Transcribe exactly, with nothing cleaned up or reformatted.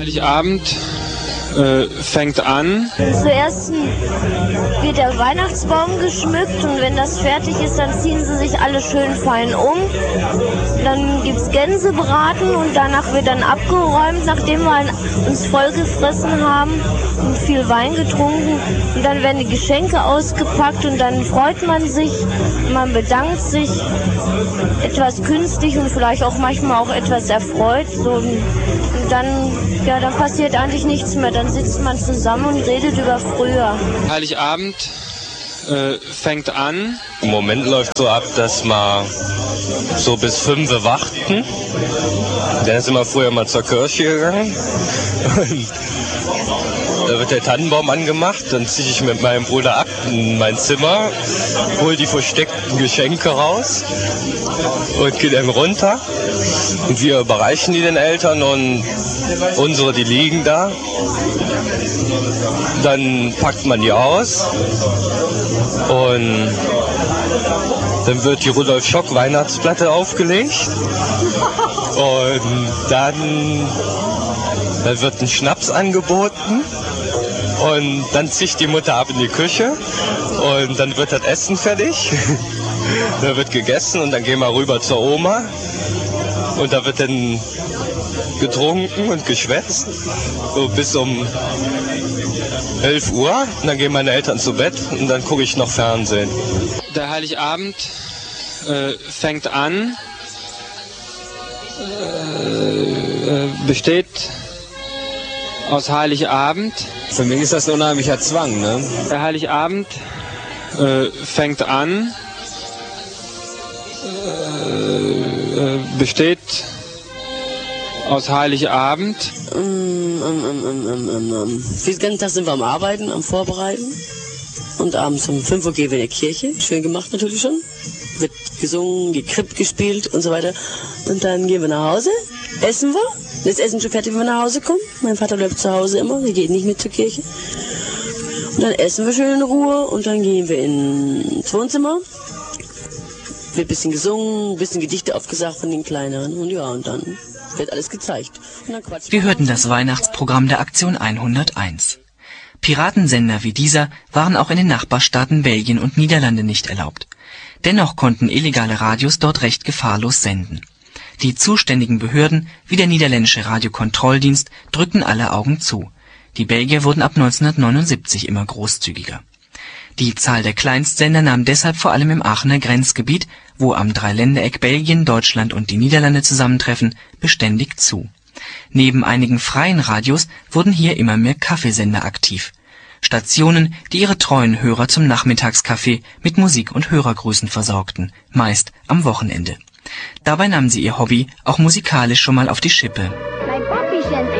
Heiligabend äh, fängt an. Zuerst wird der Weihnachtsbaum geschmückt und wenn das fertig ist, dann ziehen sie sich alle schön fein um. Dann gibt es Gänsebraten und danach wird dann abgeräumt, nachdem wir uns vollgefressen haben und viel Wein getrunken. Und dann werden die Geschenke ausgepackt und dann freut man sich, man bedankt sich, etwas künstlich und vielleicht auch manchmal auch etwas erfreut. So, und dann, ja, dann passiert eigentlich nichts mehr. Dann sitzt man zusammen und redet über früher. Heiligabend äh, fängt an. Im Moment läuft so ab, dass wir so bis fünf Uhr warten. Dann sind wir früher mal zur Kirche gegangen. Und da wird der Tannenbaum angemacht. Dann ziehe ich mit meinem Bruder ab in mein Zimmer, hole die versteckten Geschenke raus und gehe dann runter. Und wir überreichen die den Eltern und unsere, die liegen da. Dann packt man die aus und dann wird die Rudolf Schock Weihnachtsplatte aufgelegt und dann, dann wird ein Schnaps angeboten und dann zieht die Mutter ab in die Küche und dann wird das Essen fertig. Da wird gegessen und dann gehen wir rüber zur Oma und da wird dann getrunken und geschwätzt, so bis um elf Uhr. Und dann gehen meine Eltern zu Bett und dann gucke ich noch Fernsehen. Der Heiligabend äh, fängt an, äh, äh, besteht aus Heiligabend. Für mich ist das ein unheimlicher Zwang, ne? Der Heiligabend äh, fängt an, äh, äh, besteht aus Heiligabend. Um, um, um, um, um, um, um. Den ganzen Tag sind wir am Arbeiten, am Vorbereiten. Und abends um fünf Uhr gehen wir in die Kirche. Schön gemacht natürlich schon. Wird gesungen, gekrippt, gespielt und so weiter. Und dann gehen wir nach Hause, essen wir. Das Essen schon fertig, wenn wir nach Hause kommen. Mein Vater bleibt zu Hause immer, wir gehen nicht mit zur Kirche. Und dann essen wir schön in Ruhe und dann gehen wir ins Wohnzimmer. Wird ein bisschen gesungen, ein bisschen Gedichte aufgesagt von den Kleineren. Und ja, und dann wird alles gezeigt. Und dann quatschen wir hörten das Weihnachtsprogramm der Aktion hunderteins. Piratensender wie dieser waren auch in den Nachbarstaaten Belgien und Niederlande nicht erlaubt. Dennoch konnten illegale Radios dort recht gefahrlos senden. Die zuständigen Behörden, wie der niederländische Radiokontrolldienst, drückten alle Augen zu. Die Belgier wurden ab neunzehnhundertneunundsiebzig immer großzügiger. Die Zahl der Kleinstsender nahm deshalb vor allem im Aachener Grenzgebiet, wo am Dreiländereck Belgien, Deutschland und die Niederlande zusammentreffen, beständig zu. Neben einigen freien Radios wurden hier immer mehr Kaffeesender aktiv. Stationen, die ihre treuen Hörer zum Nachmittagskaffee mit Musik und Hörergrüßen versorgten, meist am Wochenende. Dabei nahmen sie ihr Hobby auch musikalisch schon mal auf die Schippe.